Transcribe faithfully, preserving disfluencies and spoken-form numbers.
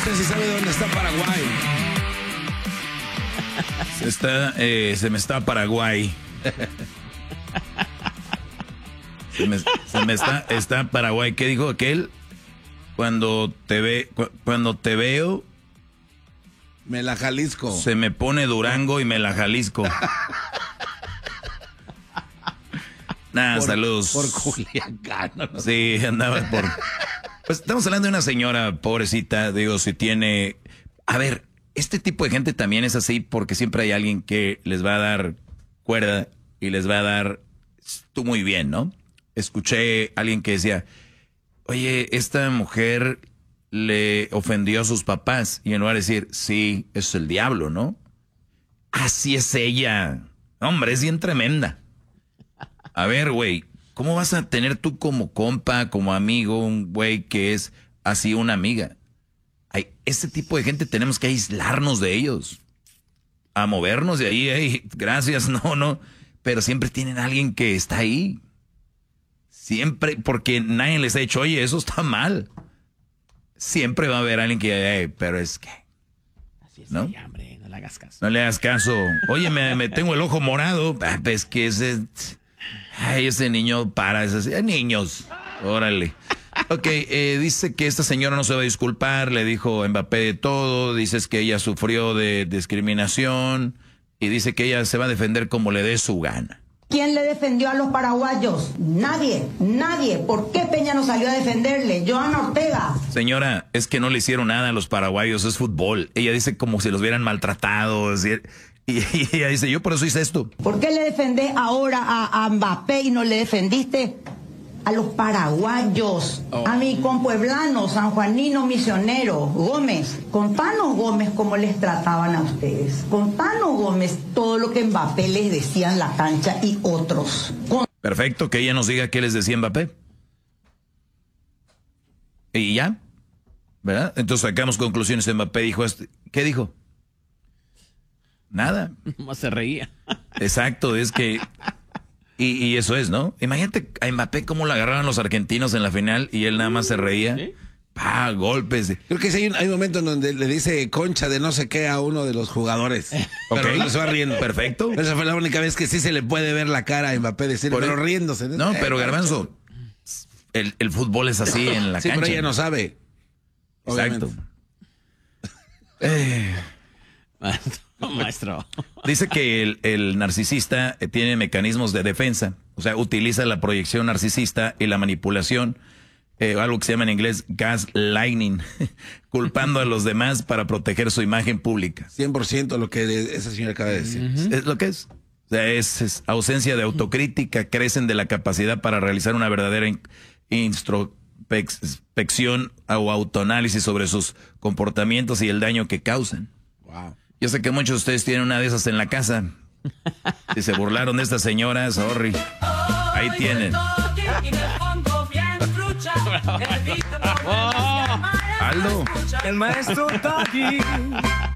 usted sí sabe dónde está Paraguay. Se, está, eh, se me está Paraguay. Se me, se me está, está Paraguay. ¿Qué dijo aquel? Cuando te ve, cu- cuando te veo, me la Jalisco. Se me pone Durango y me la Jalisco. Nada, por, saludos. Por Culiacán. ¿No? Sí, andaba por... Pues estamos hablando de una señora pobrecita, digo, si tiene... A ver, este tipo de gente también es así porque siempre hay alguien que les va a dar cuerda y les va a dar... Tú muy bien, ¿no? Escuché a alguien que decía, oye, esta mujer le ofendió a sus papás. Y en lugar de decir, sí, eso es el diablo, ¿no? Así es ella. Hombre, es bien tremenda. A ver, güey, ¿cómo vas a tener tú como compa, como amigo, un güey que es así una amiga? Hay, este tipo de gente tenemos que aislarnos de ellos. A movernos de ahí, hey, gracias, no, no. Pero siempre tienen a alguien que está ahí. Siempre, porque nadie les ha dicho, oye, eso está mal. Siempre va a haber alguien que, hey, pero es que... Así es, ¿no? sí, hombre, no le hagas caso. No le hagas caso. Oye, me, me tengo el ojo morado. Ah, pues que ese... Ay, ese niño para, ese, niños, órale. Ok, eh, dice que esta señora no se va a disculpar, le dijo Mbappé de todo, dices que ella sufrió de discriminación y dice que ella se va a defender como le dé su gana. ¿Quién le defendió a los paraguayos? Nadie, nadie. ¿Por qué Peña no salió a defenderle? Joana Ortega. Señora, es que no le hicieron nada a los paraguayos, es fútbol. Ella dice como si los hubieran maltratado, es decir, y ella dice, yo por eso hice esto. ¿Por qué le defendés ahora a, a Mbappé y no le defendiste a los paraguayos? Oh. A mi compueblano, sanjuanino misionero, Gómez. Contanos, Gómez, cómo les trataban a ustedes. Contanos, Gómez, todo lo que Mbappé les decía en la cancha y otros. Con... Perfecto, que ella nos diga qué les decía Mbappé. Y ya, ¿verdad? Entonces sacamos conclusiones. Mbappé dijo esto. ¿Qué dijo? Nada. Nomás se reía. Exacto, es que... Y, y eso es, ¿no? Imagínate a Mbappé cómo lo agarraron los argentinos en la final y él nada más se reía. ¿Sí? Pa, golpes. Creo que sí hay un, hay un momento en donde le dice concha de no sé qué a uno de los jugadores. Pero okay. se va riendo. Perfecto. Pero esa fue la única vez que sí se le puede ver la cara a Mbappé decir, Por pero el... riéndose. No, eh, pero Garbanzo, el, el fútbol es así en la sí, cancha. Pero ella no sabe. Exacto. eh... Maestro. Dice que el, el narcisista tiene mecanismos de defensa, o sea, utiliza la proyección narcisista y la manipulación, eh, algo que se llama en inglés gaslighting, culpando a los demás para proteger su imagen pública. cien por ciento lo que esa señora acaba de decir. Uh-huh. Es lo que es. O sea, es, es ausencia de autocrítica, carecen de la capacidad para realizar una verdadera in, introspección o autoanálisis sobre sus comportamientos y el daño que causan. Wow. Yo sé que muchos de ustedes tienen una de esas en la casa. Si se burlaron de esta señora, sorry. Ahí tienen. Aldo. El maestro Tati.